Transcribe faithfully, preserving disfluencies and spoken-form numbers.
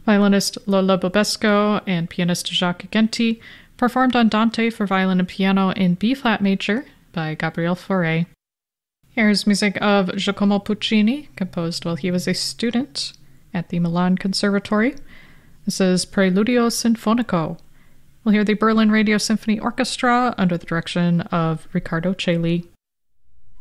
Violinist Lola Bobesco and pianist Jacques Genti performed Andante for violin and piano in B-flat major by Gabriel Fauré. Here's music of Giacomo Puccini, composed while he was a student at the Milan Conservatory. This is Preludio Sinfonico. We'll hear the Berlin Radio Symphony Orchestra under the direction of Riccardo Chailly.